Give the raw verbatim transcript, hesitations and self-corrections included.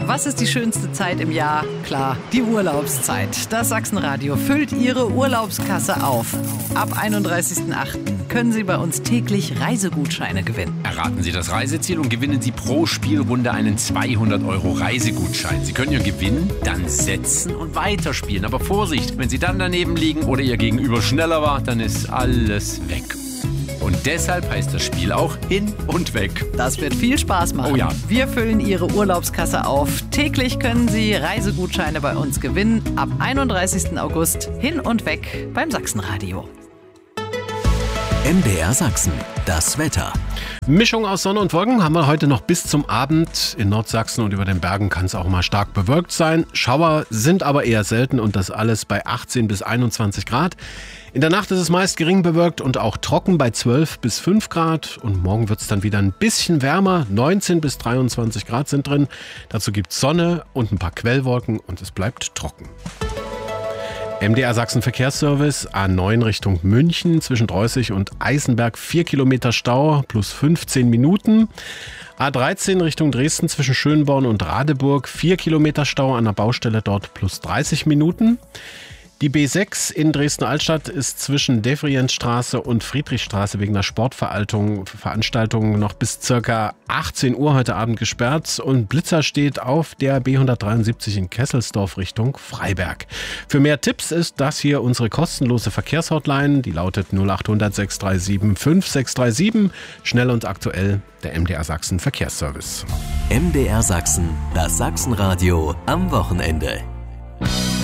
was ist die schönste Zeit im Jahr? Klar, die Urlaubszeit. Das Sachsenradio füllt Ihre Urlaubskasse auf. Ab einunddreißigsten achten können Sie bei uns täglich Reisegutscheine gewinnen. Erraten Sie das Reiseziel und gewinnen Sie pro Spielrunde einen zweihundert Euro Reisegutschein. Sie können Ihren Gewinn dann setzen und weiterspielen. Aber Vorsicht, wenn Sie dann daneben liegen oder Ihr Gegenüber schneller war, dann ist alles weg. Und deshalb heißt das Spiel auch Hin und Weg. Das wird viel Spaß machen. Oh ja. Wir füllen Ihre Urlaubskasse auf. Täglich können Sie Reisegutscheine bei uns gewinnen. Ab einunddreißigsten August Hin und Weg beim Sachsenradio. M D R Sachsen, das Wetter. Mischung aus Sonne und Wolken haben wir heute noch bis zum Abend. In Nordsachsen und über den Bergen kann es auch mal stark bewölkt sein. Schauer sind aber eher selten und das alles bei achtzehn bis einundzwanzig Grad. In der Nacht ist es meist gering bewölkt und auch trocken bei zwölf bis fünf Grad. Und morgen wird es dann wieder ein bisschen wärmer. neunzehn bis dreiundzwanzig Grad sind drin. Dazu gibt es Sonne und ein paar Quellwolken und es bleibt trocken. M D R Sachsen Verkehrsservice, A neun Richtung München, zwischen Dreußig und Eisenberg vier Kilometer Stau plus fünfzehn Minuten. A dreizehn Richtung Dresden zwischen Schönborn und Radeburg, vier Kilometer Stau an der Baustelle dort plus dreißig Minuten. Die B sechs in Dresden-Altstadt ist zwischen Devrientstraße und Friedrichstraße wegen der Sportveranstaltung noch bis ca. achtzehn Uhr heute Abend gesperrt und Blitzer steht auf der B hundertdreiundsiebzig in Kesselsdorf Richtung Freiberg. Für mehr Tipps ist das hier unsere kostenlose Verkehrshotline, die lautet null acht hundert sechs drei sieben fünf sechs drei sieben, schnell und aktuell der M D R Sachsen Verkehrsservice. M D R Sachsen, das Sachsenradio am Wochenende.